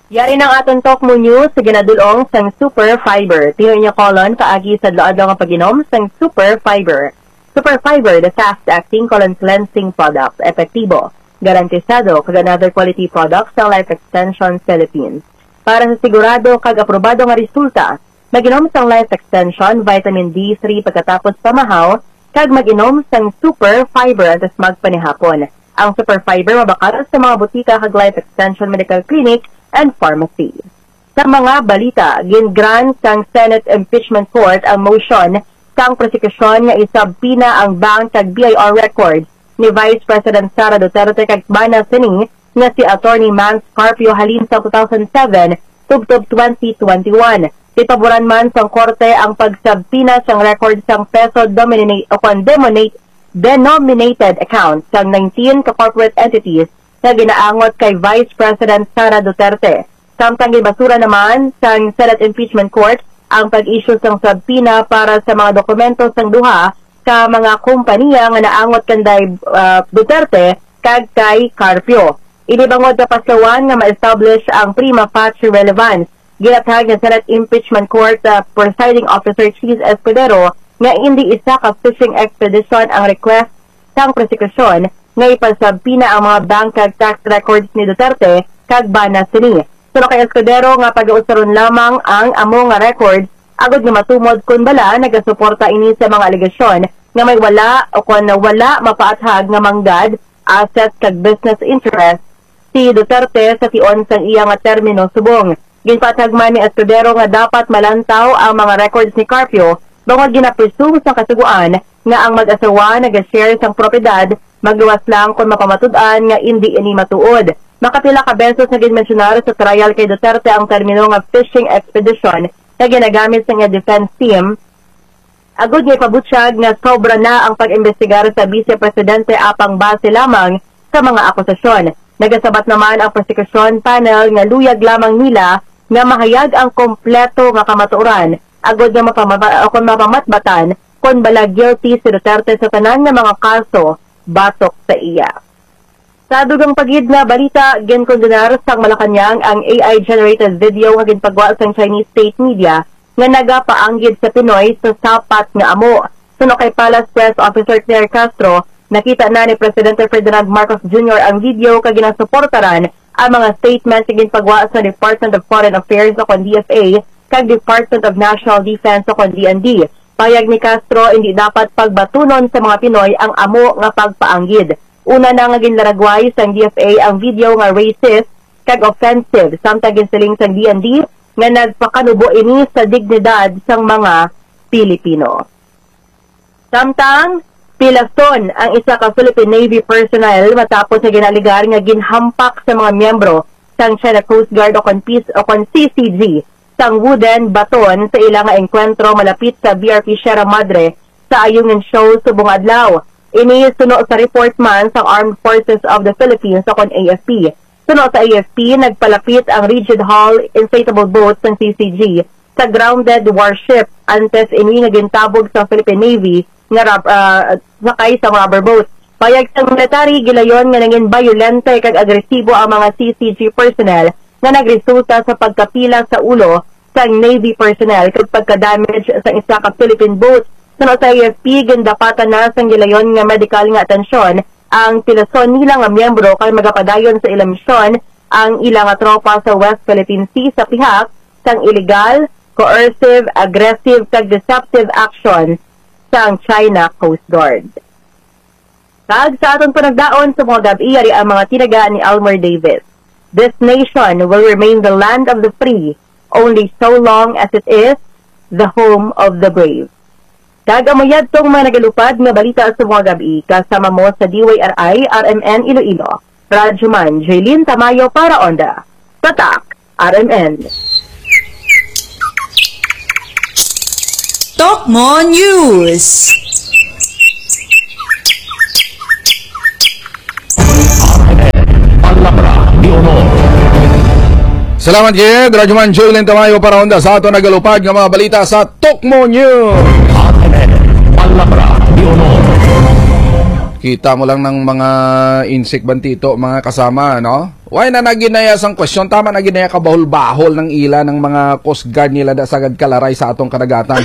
Yari ng aton talk mo news sa ginadulong sang Super Fiber. Tino niya kolon kaagi sa laadlaw nga pag-inom sang Super Fiber. Super Fiber, the fast-acting colon cleansing product, epektibo, garantisado kag another quality product sa Life Extension Philippines. Para sa sigurado kag aprobado nga resulta, mag-inom sang Life Extension Vitamin D3 pagkatapos pamahaw kag mag-inom sang Super Fiber antes magpanihapon. Ang Super Fiber mabakal sa mga butika kag Life Extension Medical Clinic and Pharmacy. Sa mga balita, gingrant sang Senate Impeachment Court ang motion sang prosecution nga isabpina ang bank kag BIR records ni Vice President Sara Duterte kag bana sini nga si Attorney Mance Carpio halin sa 2007 tubtob 2021. Ipaboran man sang korte ang pagsabpina sang record sang peso denominated accounts sang 19 ka-corporate entities na ginaangot kay Vice President Sara Duterte. Samtang gibasura naman sang Senate Impeachment Court ang pag-issue sang subpoena para sa mga dokumento sang duha ka mga kompanya nga naangot kanday Duterte kag kay Carpio. Inibangod sa paslawan nga ma-establish ang prima facie relevance. Ginatag ng Senate Impeachment Court Presiding Officer Cheese Escudero nga hindi isa ka fishing expedition ang request sang prosecution nga ipasabpina ang mga bank kag tax records ni Duterte kag bana sini. Pero kay Escudero nga pag-uusaron lamang ang amo nga records agud nga matumod kun bala nagasuporta ini sa mga alegasyon nga may wala o kun wala mapaathag nga manggad asset kag business interest si Duterte sa tion sang iya nga termino subong. Ginpatag man ni Escudero nga dapat malantaw ang mga records ni Carpio bangod ginapresume sa kasuguan nga ang mag-asawa nag-share sang propiedad magluwas lang kung mapamatud-an nga hindi ini matuod. Makapila ka beses na ginmensionar sa trial kay Duterte ang termino nga fishing expedition na ginagamit sa nga defense team. Agud nga ipabutyag nga sobra na ang pag-imbestigar sa Vice Presidente apang base lamang sa mga akusasyon. Nagasabat naman ang prosecution panel nga luyag lamang nila nga mahayag ang kompleto nga kamatuoran agud nga mapamatbatan kung bala guilty si Duterte sa tanan nga mga kaso batok sa iya. Sa dugang pagid na balita, ginkondenar sang Malacañang ang AI-generated video nga ginpagwa sang Chinese state media nga nagapaanggid sa Pinoy sa sapat nga amo. Suno kay Palace Press Officer Claire Castro, nakita na ni Presidente Ferdinand Marcos Jr. ang video kag ginasuportaran ang mga statements nga ginpagwa sa Department of Foreign Affairs o DFA kag Department of National Defense o DND. Payag ni Castro, hindi dapat pagbatunon sa mga Pinoy ang amo nga pagpaanggid. Una na nga ginlaragway sang DFA ang video nga racist kag offensive samtang ginsiling sang DND nga nagpakanubo ini sa dignidad sang mga Pilipino. Samtang pilaston ang isa ka Philippine Navy personnel matapos na ginaligar nga ginhampak sa mga miyembro sang China Coast Guard o CCG sang wooden baton sa ilang engkwentro malapit sa BRP Sierra Madre sa Ayungin Show subong adlaw. Ini suno sa report man sa Armed Forces of the Philippines o AFP. Suno sa AFP, nagpalapit ang rigid hull inflatable boat ng CCG sa grounded warship antes ini nga gintabog sa Philippine Navy nga sakay sa rubber boat. Payag sa military gilayon nga nangin violente kag agresibo ang mga CCG personnel nga nagresulta sa pagkapila sa ulo sa Navy personnel kag pagka-damage sa isa ka Philippine boat. Sa AFP, gindapatan na sang gilayon nga medical nga atensyon ang pilason nila nga miyembro kay magapadayon sa ilang misyon ang ilang tropa sa West Philippine Sea sa pihak sang illegal, coercive, aggressive kag deceptive action sang China Coast Guard. Kag sa aton panagdaon sa mga gabi ari ang mga tinaga ni Elmer Davis. This nation will remain the land of the free only so long as it is the home of the brave. Kagamayad tong mga nagalupad nga balita sa mga gabi kasama mo sa DYRI RMN Iloilo. Radyo man, Jaylin Tamayo para Onda. Tatak, RMN. Tokmo News. Salamat kaya, Radyo man, Jaylin Tamayo para Onda sa ato nagalupad nga mga balita sa Tokmo News. Kita mo lang ng mga insect bantito, mga kasama, no? Why na naginaya sang question? Tama na ginaya ka bahol-bahol ng ila ng mga Coast Guard nila da sagad kalaray sa atong kadagatan.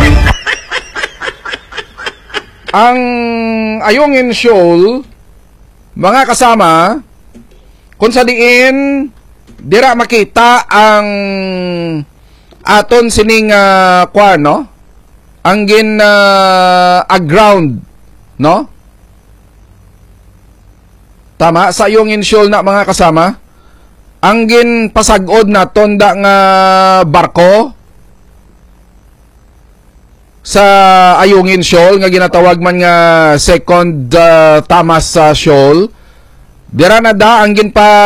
Ang Ayungin Shoal, mga kasama, kung sa diin, dira makita ang aton sining kuan, no? Ang gin aground, no? Tama, sa Ayungin Shoal na mga kasama, ang gin pasagod na tonda nga barko sa Ayungin Shoal nga ginatawag man nga second Tamas Shoal. Dira na da ang gin pa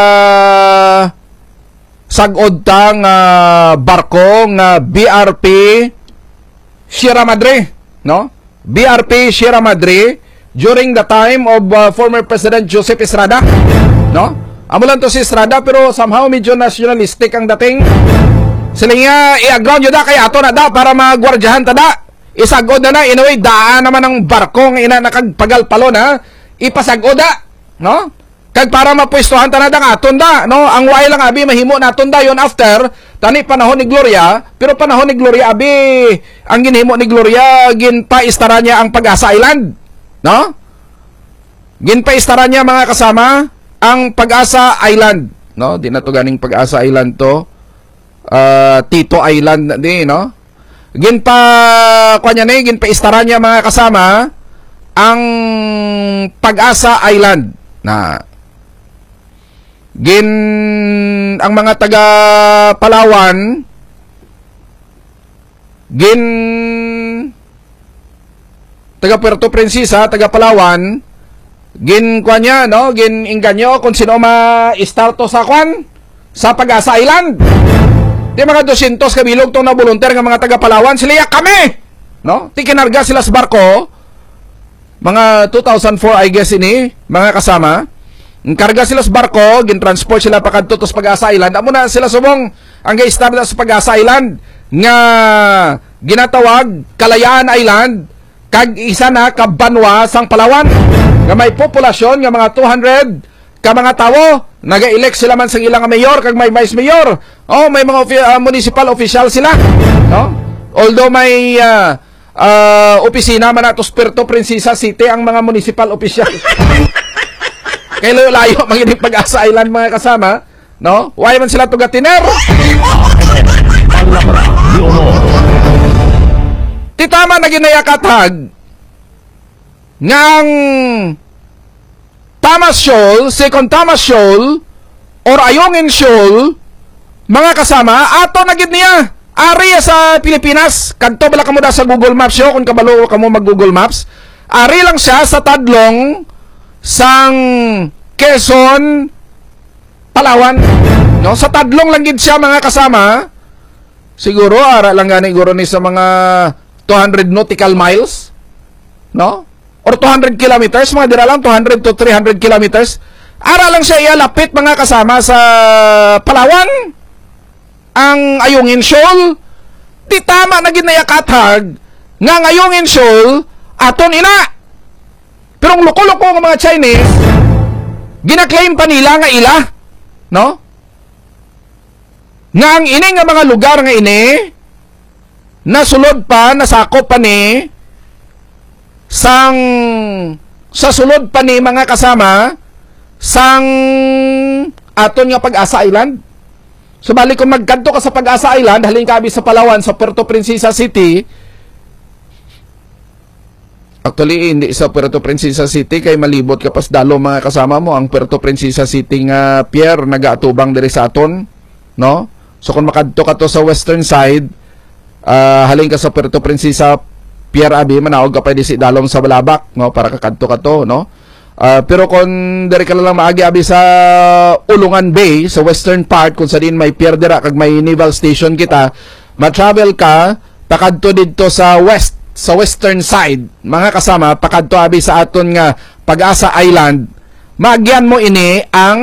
sagod ta nga barko nga BRP Sierra Madre, no? BRP Sierra Madre during the time of former President Joseph Estrada, no? Amo lang to si Estrada pero somehow medyo nationalistic ang dating. Sila nga i-ground yun da kaya ato na da para magwardyahan ta da. Isagod na in a way daan naman ang barko nga ina nakagpagalpalo na ipasagod da, no? Kag para mapwestuhan ta na da aton da, no? Ang way lang abi mahimo naton da yon after tani panahon ni Gloria, pero panahon ni Gloria abi ang ginhimo ni Gloria ginpaistara niya ang Pag-asa Island. No? Ginpaistara niya mga kasama ang Pag-asa Island, no? Di na to ganing Pag-asa Island to. Tito Island di, no? Ginpaistara niya mga kasama ang Pag-asa Island na ang mga taga Palawan taga Puerto Princesa, taga Palawan, kuan niya, no? Inganyo kung sino ma-starto sa kuan sa Pag-asa Island. Di mga 200 kabilog tong na volunteer nga mga taga Palawan, sila kami, no? Ti kinarga sila sa barko. Mga 2004 I guess ini, mga kasama. Karga sila sa barko, gin-transport sila pakadto sa Pag-asa Island. Amo na sila subong ang ga-start sa Pag-asa Island nga ginatawag Kalayaan Island. Kag isa na kabanwa sang Palawan nga may populasyon nga mga 200 ka mga tawo. Naga-elect sila man sang ilang mayor kag may vice mayor. Oh, may mga municipal official sila, no? Although may opisina man ato sa Puerto Princesa City ang mga municipal official. Kay layo manginig Pag-asa Island mga kasama, no? Why man sila tugatiner? Titama na ginayakatag ngang Tamas Shoal, second Tamas Shoal or Ayungin Shoal, mga kasama, ato na gid niya ari sa Pilipinas. Kadto bala kamo da sa Google Maps yo kung kabalo kamo mag Google Maps. Ari lang siya sa tadlong sang Quezon, Palawan, no? Sa tadlong lang gid siya mga kasama. Siguro ara lang gani guro ni sa mga 200 nautical miles, no? Or 200 kilometers, mga dira lang 200 to 300 kilometers. Ara lang siya ialapit mga kasama sa Palawan. Ang Ayungin Shoal, di tama na ginayakatag nga ang Ayungin Shoal aton ina. Pero ang loko-loko ng mga Chinese, ginaklaim pa nila nga ila, no? Nga ang ini nga mga lugar nga ini nasulod pa, nasakop pa ni sa sulod pa ni mga kasama sang aton nga Pag-asa Island. Subali kung magkanto ka sa Pag-asa Island, halin ka sa Palawan, sa Puerto Princesa City. Actually, hindi sa Puerto Princesa City, kay malibot ka pas dalo mga kasama mo. Ang Puerto Princesa City nga pier, nagaatubang diri sa aton, no? So kung makadto ka to sa western side, halin ka sa Puerto Princesa Pier abi, manawag ka pwede si dalom sa Balabak, no? Para kakadto ka to, no? Pero kung diri ka lang maagi abi sa Ulungan Bay, sa western part, kung sa din may pier dira, kag may naval station kita, ma-travel ka, pakadto dito sa west, sa western side, mga kasama, pakadto abi sa aton nga Pag-asa Island, maagyan mo ini ang